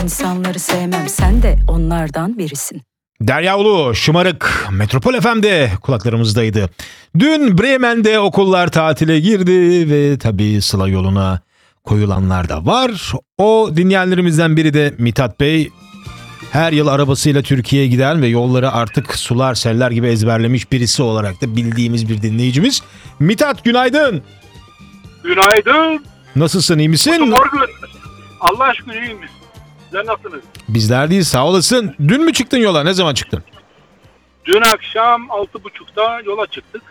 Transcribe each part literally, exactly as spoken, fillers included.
İnsanları sevmem, sen de onlardan birisin. Derya Ulu, Şımarık, Metropol F M'de kulaklarımızdaydı. Dün Bremen'de okullar tatile girdi ve tabii Sıla yoluna koyulanlar da var. O dinleyenlerimizden biri de Mithat Bey. Her yıl arabasıyla Türkiye'ye giden ve yolları artık sular seller gibi ezberlemiş birisi olarak da bildiğimiz bir dinleyicimiz. Mithat, günaydın. Günaydın. Nasılsın, iyi misin? Guten Morgen. Allah aşkına iyiyim biz. Sizler nasılsınız? Bizler değil, sağ olasın. Dün mü çıktın yola? Ne zaman çıktın? Dün akşam altı buçukta yola çıktık.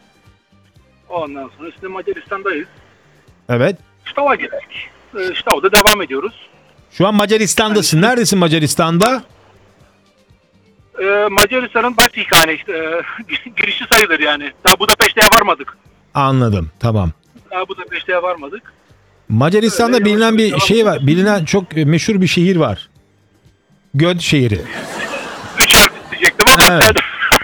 Ondan sonra işte Macaristan'dayız. Evet. Ştav'a geldik. Ee, Ştav'da devam ediyoruz. Şu an Macaristan'dasın. Neredesin Macaristan'da? Ee, Macaristan'ın başkenti işte. E, girişi sayılır yani. Daha Budapeşte'ye varmadık. Anladım, tamam. Daha Budapeşte'ye varmadık. Macaristan'da Öyle bilinen bir yavaş- şey var. Bilinen çok meşhur bir şehir var. Göd şehri. Üç harf diyecektim ama Evet.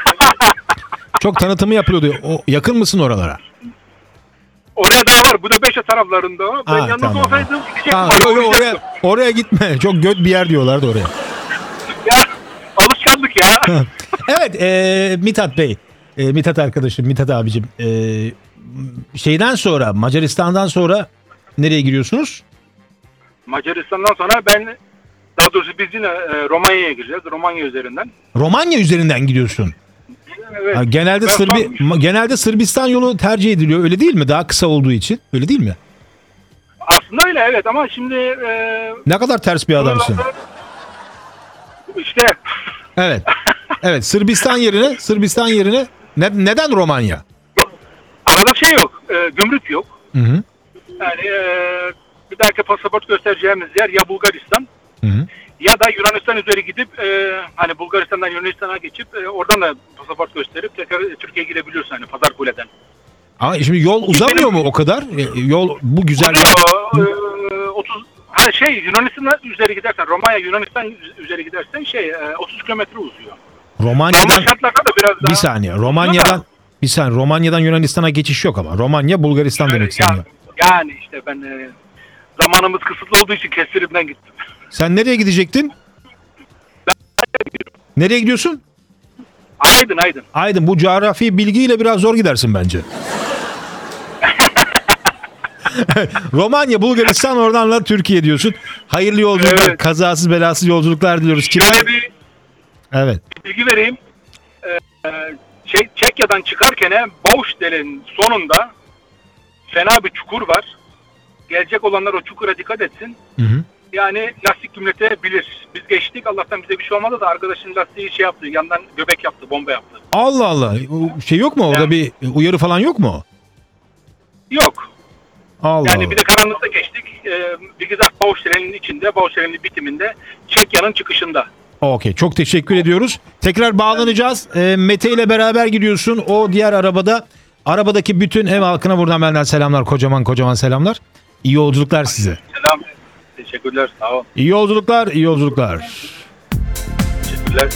Çok tanıtımı yapılıyordu. O, yakın mısın oralara? oraya daha var. Budapeşte taraflarında. Ben Ha, yalnız tamam. olsaydım gidecektim. Ha, oraya öyle oraya, uğrayacaktım. oraya gitme. Çok göd bir yer diyorlardı oraya. Ya, alışkanlık ya. Evet, e, Mithat Bey. E, Mithat arkadaşım, Mithat abicim. E, şeyden sonra, Macaristan'dan sonra nereye giriyorsunuz? Macaristan'dan sonra ben, daha doğrusu biz yine e, Romanya'ya gireceğiz. Romanya üzerinden. Romanya üzerinden gidiyorsun. Evet. Ha, genelde Ben Sırbi, son- ma- genelde Sırbistan yolu tercih ediliyor. Öyle değil mi? Daha kısa olduğu için. Öyle değil mi? Aslında öyle evet ama şimdi e, Ne kadar ters bir adamsın. işte Evet. Evet, Sırbistan yerine Sırbistan yerine ne- neden Romanya? arada şey yok. E, gümrük yok. Hı hı. Yani e, bir dahaki pasaport göstereceğimiz yer ya Bulgaristan Hı hı. ya da Yunanistan üzeri gidip e, hani Bulgaristan'dan Yunanistan'a geçip e, oradan da pasaport gösterip tekrar Türkiye'ye gidebiliyorsun hani Pazarkule'den. Ama şimdi yol uzamıyor mu o kadar? E, yol bu güzel. Uzuyor. E, otuz ha şey Yunanistan üzeri gidersen Romanya Yunanistan üzeri gidersen şey e, otuz kilometre uzuyor. Romanya'dan Normal şartlarda da biraz daha... bir saniye. Romanya'dan bir saniye. Romanya'dan Yunanistan'a geçiş yok ama. Romanya Bulgaristan demek isteniyor. Ya, yani işte ben e, zamanımız kısıtlı olduğu için kestirimden gittim. Sen nereye gidecektin? Nereye gidiyorsun? Aydın Aydın. Aydın. Bu coğrafi bilgiyle biraz zor gidersin bence. Romanya, Bulgaristan, oradan da Türkiye diyorsun. Hayırlı yolculuklar, Evet. kazasız belasız yolculuklar diliyoruz. Kime? Şöyle bir Evet. bilgi vereyim. Ee, şey, Çekya'dan çıkarken Baustell'in sonunda fena bir çukur var. Gelecek olanlar o çukura dikkat etsin. Hı hı. Yani lastik gümletebilir. Biz geçtik. Allah'tan bize bir şey olmadı da arkadaşın lastiği şey yaptı. Yandan göbek yaptı, bomba yaptı. Allah Allah. O şey yok mu? Orada Yani- bir uyarı falan yok mu? Yok. Allah Yani Allah. bir de karanlıkta geçtik. Ee, Bilgizak Baustell'in içinde, Baustell'in bitiminde, Çekya'nın çıkışında. Okey. Çok teşekkür ediyoruz. Tekrar bağlanacağız. Ee, Mete ile beraber gidiyorsun. O diğer arabada. Arabadaki bütün ev halkına buradan benden selamlar. Kocaman kocaman selamlar. İyi yolculuklar size. Selam. Teşekkürler. Sağ ol. İyi yolculuklar, iyi yolculuklar. Teşekkürler.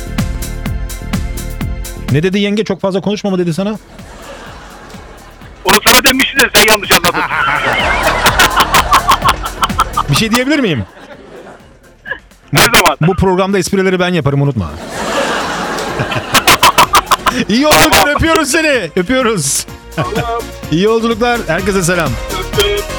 Ne dedi yenge? Çok fazla konuşma mı dedi sana? Onu sana demişti de sen yanlış anladın. Bir şey diyebilir miyim? Her zaman. Bu programda esprileri ben yaparım, unutma. İyi yolculuklar, öpüyoruz seni. Öpüyoruz. İyi yolculuklar. Herkese selam.